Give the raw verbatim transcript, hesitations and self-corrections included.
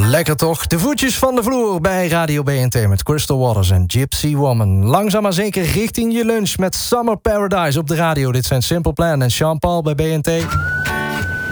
Lekker toch? De voetjes van de vloer bij Radio B N T met Crystal Waters en Gypsy Woman. Langzaam maar zeker richting je lunch met Summer Paradise op de radio. Dit zijn Simple Plan en Sean Paul bij B N T.